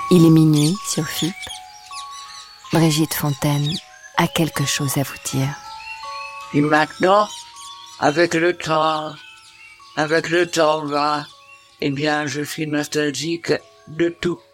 Il est minuit sur FIP. Brigitte Fontaine a quelque chose à vous dire. Et maintenant, avec le temps va, eh bien, je suis nostalgique de tout.